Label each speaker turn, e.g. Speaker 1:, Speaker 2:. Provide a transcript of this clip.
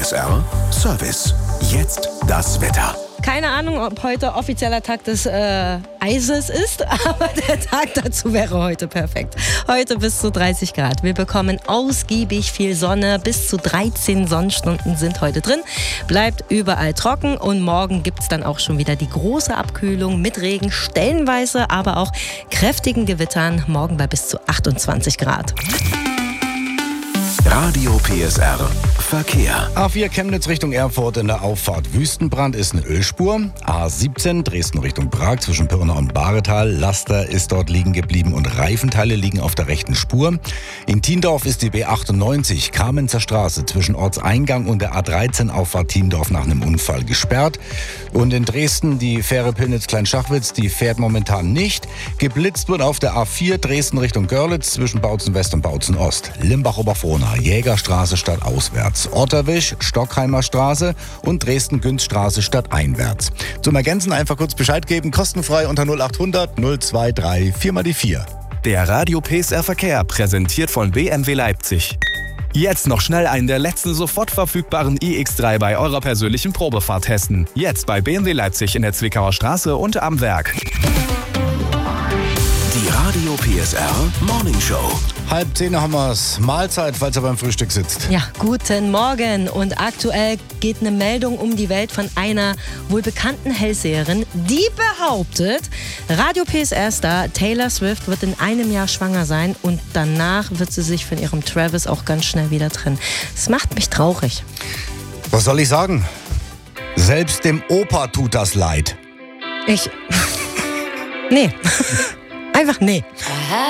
Speaker 1: PSR Service. Jetzt das Wetter.
Speaker 2: Keine Ahnung, ob heute offizieller Tag des Eises ist, aber der Tag dazu wäre heute perfekt. Heute bis zu 30 Grad. Wir bekommen ausgiebig viel Sonne. Bis zu 13 Sonnenstunden sind heute drin. Bleibt überall trocken und morgen gibt es dann auch schon wieder die große Abkühlung mit Regen, stellenweise, aber auch kräftigen Gewittern. Morgen bei bis zu 28 Grad.
Speaker 1: Radio PSR Verkehr.
Speaker 3: A4 Chemnitz Richtung Erfurt in der Auffahrt Wüstenbrand ist eine Ölspur. A17 Dresden Richtung Prag zwischen Pirna und Bahretal. Laster ist dort liegen geblieben und Reifenteile liegen auf der rechten Spur. In Thiendorf ist die B98 Kamenzer Straße zwischen Ortseingang und der A13 Auffahrt Thiendorf nach einem Unfall gesperrt. Und in Dresden die Fähre Pillnitz-Kleinschachwitz, die fährt momentan nicht. Geblitzt wird auf der A4 Dresden Richtung Görlitz zwischen Bautzen West und Bautzen Ost. Limbach-Oberfrohna, Jägerstraße stadtauswärts. Orterwisch, Stockheimer Straße und Dresden-Günzstraße stadteinwärts. Zum Ergänzen einfach kurz Bescheid geben, kostenfrei unter 0800 023 4x4.
Speaker 4: Der Radio PSR Verkehr, präsentiert von BMW Leipzig. Jetzt noch schnell einen der letzten sofort verfügbaren iX3 bei eurer persönlichen Probefahrt testen. Jetzt bei BMW Leipzig in der Zwickauer Straße und am Werk.
Speaker 1: Die Radio PSR Morning Show.
Speaker 3: 9:30 haben wir's. Mahlzeit, falls ihr beim Frühstück sitzt.
Speaker 2: Ja, guten Morgen. Und aktuell geht eine Meldung um die Welt von einer wohl bekannten Hellseherin, die behauptet, Radio PSR-Star Taylor Swift wird in einem Jahr schwanger sein und danach wird sie sich von ihrem Travis auch ganz schnell wieder trennen. Das macht mich traurig.
Speaker 3: Was soll ich sagen? Selbst dem Opa tut das leid.
Speaker 2: Nee. Einfach nee.